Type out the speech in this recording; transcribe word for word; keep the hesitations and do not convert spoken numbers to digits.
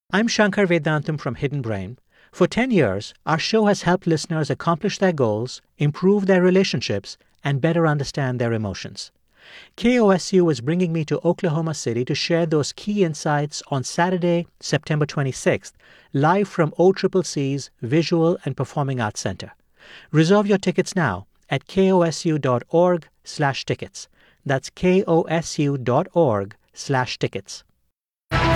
I'm Shankar Vedantam from Hidden Brain. For ten years, our show has helped listeners accomplish their goals, improve their relationships, and better understand their emotions. K O S U is bringing me to Oklahoma City to share those key insights on Saturday, September twenty-sixth, live from O C C C's Visual and Performing Arts Center. Reserve your tickets now at kosu.org slash tickets. That's kosu.org slash tickets.